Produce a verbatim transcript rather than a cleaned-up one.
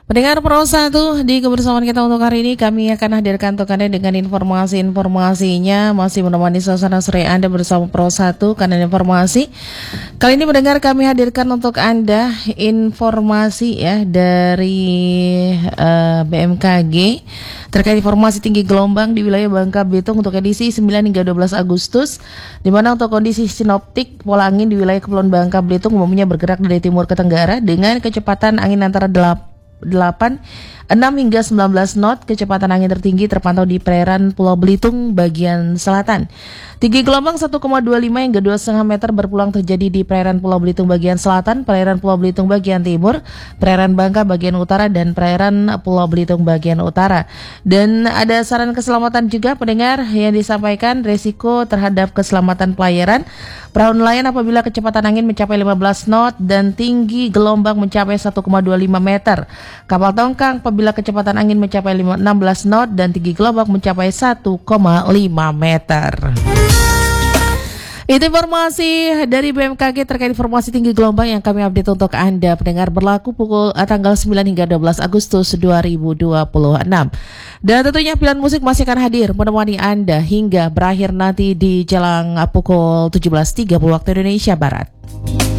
Pendengar Pro satu, di kebersamaan kita untuk hari ini kami akan hadirkan untuk Anda dengan informasi-informasinya. Masih menemani suasana sore Anda bersama Pro satu, karena informasi kali ini mendengar kami hadirkan untuk Anda informasi ya dari uh, B M K G terkait informasi tinggi gelombang di wilayah Bangka Belitung untuk edisi sembilan hingga dua belas Agustus, di mana untuk kondisi sinoptik pola angin di wilayah Kepulauan Bangka Belitung umumnya bergerak dari timur ke tenggara dengan kecepatan angin antara delapan, enam hingga sembilan belas knot. Kecepatan angin tertinggi terpantau di perairan Pulau Belitung bagian selatan. Tinggi gelombang satu koma dua lima hingga dua koma lima meter berpulang terjadi di perairan Pulau Belitung bagian selatan, perairan Pulau Belitung bagian timur, perairan Bangka bagian utara, dan perairan Pulau Belitung bagian utara. Dan ada saran keselamatan juga pendengar yang disampaikan, resiko terhadap keselamatan pelayaran. Perahu nelayan apabila kecepatan angin mencapai lima belas knot dan tinggi gelombang mencapai satu koma dua lima meter. Kapal tongkang apabila kecepatan angin mencapai enam belas knot dan tinggi gelombang mencapai satu koma lima meter. Itu informasi dari B M K G terkait informasi tinggi gelombang yang kami update untuk Anda pendengar, berlaku pukul uh, tanggal sembilan hingga dua belas Agustus dua ribu dua puluh enam. Dan tentunya pilihan musik masih akan hadir menemani Anda hingga berakhir nanti di jelang uh, pukul tujuh belas tiga puluh waktu Indonesia Barat.